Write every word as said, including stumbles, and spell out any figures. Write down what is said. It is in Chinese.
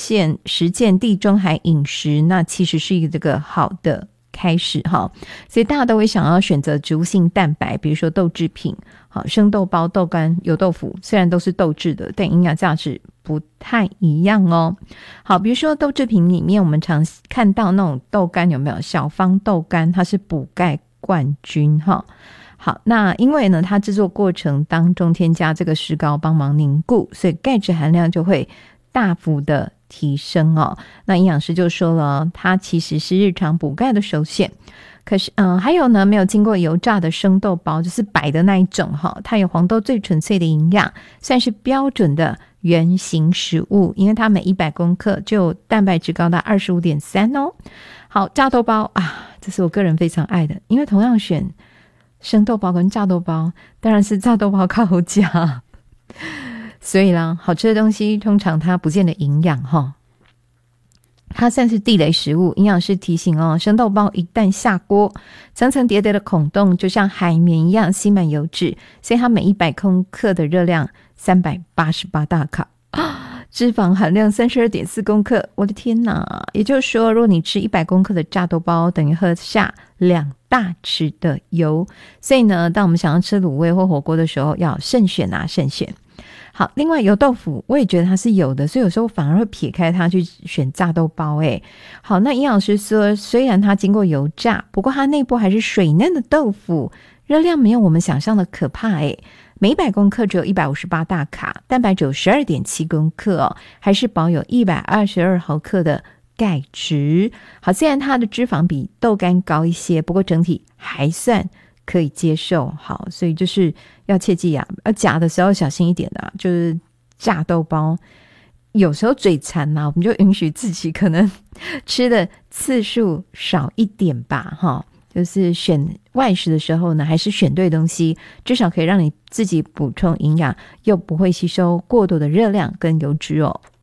践实践地中海饮食，那其实是一个这个好的开始哈，所以大家都会想要选择植物性蛋白，比如说豆制品，好，生豆包、豆干、油豆腐，虽然都是豆制的，但营养价值不太一样哦。好，比如说豆制品里面，我们常看到那种豆干，有没有小方豆干？它是补钙冠军哈。好，那因为呢，它制作过程当中添加这个石膏帮忙凝固，所以钙质含量就会大幅的提升哦。那营养师就说了，它其实是日常补钙的首选。可是嗯、呃，还有呢，没有经过油炸的生豆包，就是白的那一种哈，它有黄豆最纯粹的营养，算是标准的原型食物，因为它每一百公克就有蛋白质高达 二十五点三 哦。好，炸豆包啊，这是我个人非常爱的，因为同样选生豆包跟炸豆包，当然是炸豆包靠价。所以啦，好吃的东西通常它不见得营养齁，它算是地雷食物。营养师提醒哦，生豆包一旦下锅，层层叠叠的孔洞就像海绵一样吸满油脂，所以它每一百公克的热量三百八十八大卡啊，脂肪含量 三十二点四公克，我的天哪！也就是说，如果你吃一百公克的炸豆包，等于喝下两大匙的油。所以呢，当我们想要吃卤味或火锅的时候，要慎选啊，慎选。好，另外油豆腐我也觉得它是有的，所以有时候反而会撇开它去选炸豆包诶。好，那营养师说，虽然它经过油炸，不过它内部还是水嫩的豆腐，热量没有我们想象的可怕诶。每百公克只有一百五十八大卡，蛋白质有 十二点七公克哦，还是保有一百二十二毫克的钙质。好，虽然它的脂肪比豆干高一些，不过整体还算可以接受。好，所以就是要切记啊，要夹的时候小心一点啊，就是炸豆包有时候嘴馋啊，我们就允许自己可能吃的次数少一点吧哈。就是选外食的时候呢，还是选对东西，至少可以让你自己补充营养，又不会吸收过多的热量跟油脂哦。